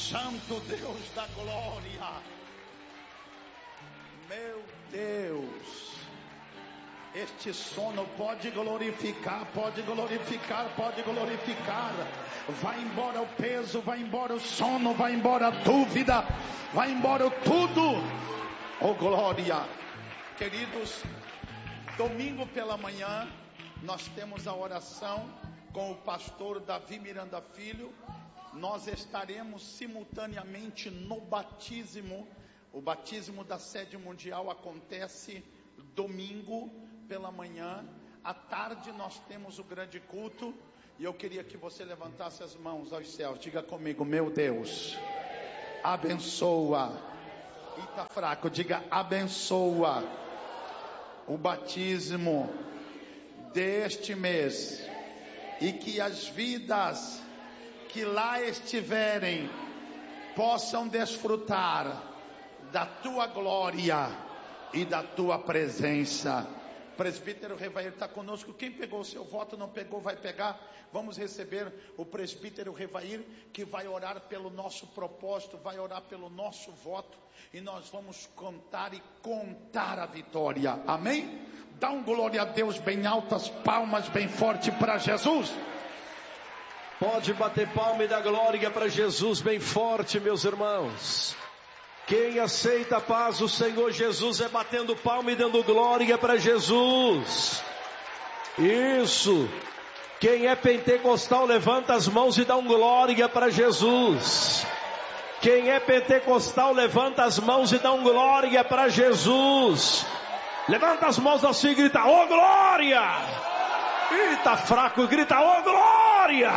Santo Deus da glória. Meu Deus, este sono pode glorificar, pode glorificar, pode glorificar. Vai embora o peso, vai embora o sono, vai embora a dúvida, vai embora tudo. Oh glória. Queridos, domingo pela manhã nós temos a oração com o pastor Davi Miranda Filho. Nós estaremos simultaneamente no batismo. O batismo da sede mundial acontece domingo pela manhã. À tarde nós temos o grande culto. E eu queria que você levantasse as mãos aos céus. Diga comigo: meu Deus, abençoa. E tá fraco, diga: abençoa o batismo deste mês. E que as vidas que lá estiverem possam desfrutar da tua glória e da tua presença. Presbítero Revair está conosco. Quem pegou o seu voto, não pegou, vai pegar. Vamos receber o presbítero Revair, que vai orar pelo nosso propósito, vai orar pelo nosso voto, e nós vamos cantar e contar a vitória. Amém? Dá um glória a Deus bem altas, palmas bem forte para Jesus. Pode bater palma e dar glória para Jesus bem forte, meus irmãos. Quem aceita a paz do Senhor Jesus é batendo palma e dando glória para Jesus. Isso. Quem é pentecostal levanta as mãos e dá um glória para Jesus. Quem é pentecostal levanta as mãos e dá um glória para Jesus. Levanta as mãos assim e grita: ô glória! E tá fraco, grita: ô glória!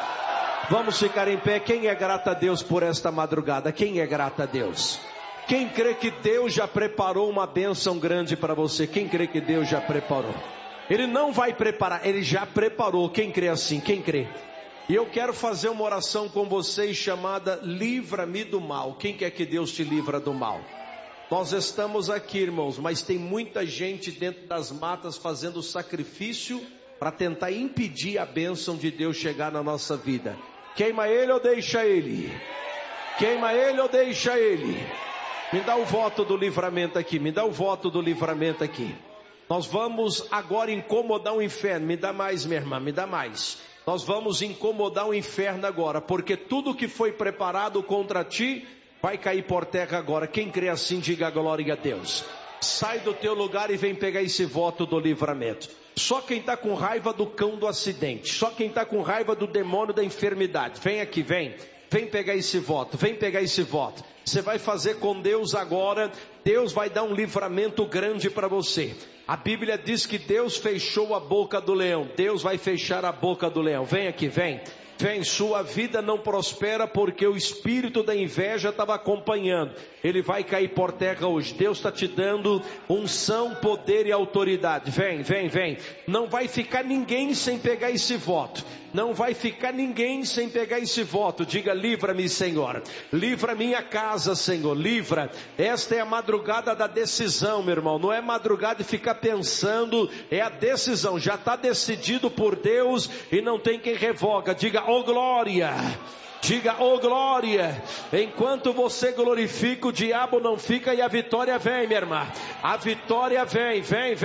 Vamos ficar em pé. Quem é grato a Deus por esta madrugada? Quem é grato a Deus? Quem crê que Deus já preparou uma bênção grande para você? Quem crê que Deus já preparou? Ele não vai preparar, Ele já preparou. Quem crê assim? Quem crê? E eu quero fazer uma oração com vocês chamada livra-me do mal. Quem quer que Deus te livra do mal? Nós estamos aqui, irmãos, mas tem muita gente dentro das matas fazendo sacrifício para tentar impedir a bênção de Deus chegar na nossa vida. Queima ele ou deixa ele? Queima ele ou deixa ele? Me dá o voto do livramento aqui, me dá o voto do livramento aqui. Nós vamos agora incomodar o inferno. Me dá mais, minha irmã, me dá mais. Nós vamos incomodar o inferno agora, porque tudo que foi preparado contra ti vai cair por terra agora. Quem crê assim, diga glória a Deus. Sai do teu lugar e vem pegar esse voto do livramento. Só quem está com raiva do cão do acidente, só quem está com raiva do demônio da enfermidade, vem aqui, vem pegar esse voto, vem pegar esse voto. Você vai fazer com Deus agora. Deus vai dar um livramento grande para você. A Bíblia diz que Deus fechou a boca do leão. Deus vai fechar a boca do leão. Vem aqui, vem. Vem, sua vida não prospera porque o espírito da inveja estava acompanhando. Ele vai cair por terra hoje. Deus está te dando unção, poder e autoridade. Vem, vem, vem. Não vai ficar ninguém sem pegar esse voto. Não vai ficar ninguém sem pegar esse voto. Diga: livra-me, Senhor. Livra minha casa, Senhor. Livra. Esta é a madrugada da decisão, meu irmão. Não é madrugada de ficar pensando. É a decisão. Já está decidido por Deus e não tem quem revoga. Diga: ô glória. Diga: ô glória. Enquanto você glorifica, o diabo não fica e a vitória vem, minha irmã. A vitória vem,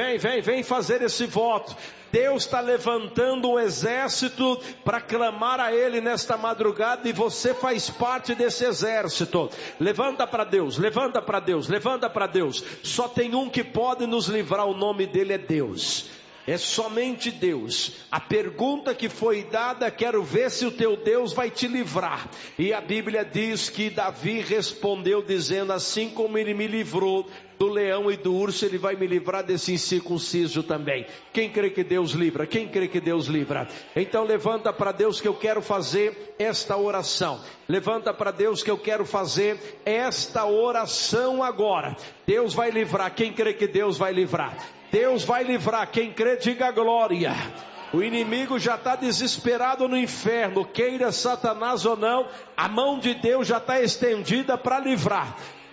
vem fazer esse voto. Deus está levantando um exército para clamar a Ele nesta madrugada, e você faz parte desse exército. Levanta para Deus, levanta para Deus, levanta para Deus. Só tem um que pode nos livrar, o nome dele é Deus. É somente Deus. A pergunta que foi dada: quero ver se o teu Deus vai te livrar. E a Bíblia diz que Davi respondeu dizendo: assim como ele me livrou do leão e do urso, ele vai me livrar desse incircunciso também. Quem crê que Deus livra? Quem crê que Deus livra? Então levanta para Deus que eu quero fazer esta oração. Levanta para Deus que eu quero fazer esta oração agora. Deus vai livrar. Quem crê que Deus vai livrar? Deus vai livrar. Quem crê, diga glória. O inimigo já está desesperado no inferno. Queira Satanás ou não, a mão de Deus já está estendida para livrar.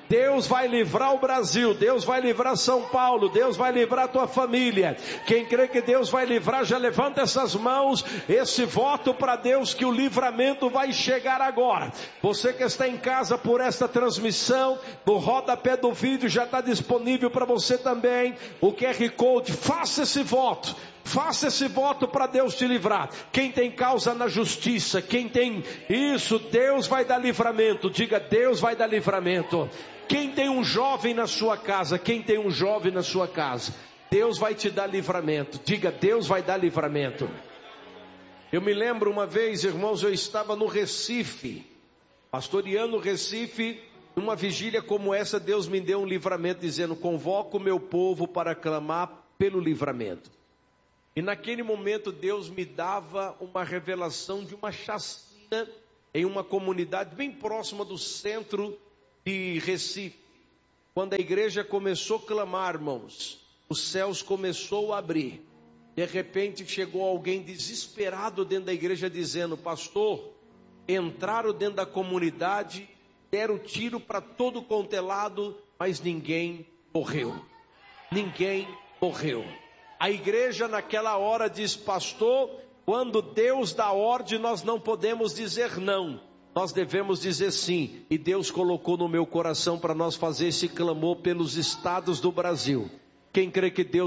Deus vai livrar o Brasil, Deus vai livrar São Paulo, Deus vai livrar a tua família. Quem crê que Deus vai livrar, já levanta essas mãos, esse voto para Deus que o livramento vai chegar agora. Você que está em casa por esta transmissão, no rodapé do vídeo já está disponível para você também o QR Code. Faça esse voto. Faça esse voto para Deus te livrar. Quem tem causa na justiça, quem tem isso, Deus vai dar livramento. Diga, Deus vai dar livramento. Quem tem um jovem na sua casa, quem tem um jovem na sua casa, Deus vai te dar livramento. Diga, Deus vai dar livramento. Eu me lembro uma vez, irmãos, eu estava no Recife, pastoreando o Recife. Numa vigília como essa, Deus me deu um livramento, dizendo: convoco o meu povo para clamar pelo livramento. E naquele momento Deus me dava uma revelação de uma chacina em uma comunidade bem próxima do centro de Recife. Quando a igreja começou a clamar, irmãos, os céus começou a abrir. De repente chegou alguém desesperado dentro da igreja dizendo: pastor, entraram dentro da comunidade, deram tiro para todo quanto é lado, mas ninguém morreu. Ninguém morreu. A igreja naquela hora diz: pastor, quando Deus dá ordem, nós não podemos dizer não, nós devemos dizer sim. E Deus colocou no meu coração para nós fazer esse clamor pelos estados do Brasil. Quem crê que Deus